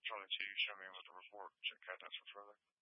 Charlie 2, show me what the report. Check that for further.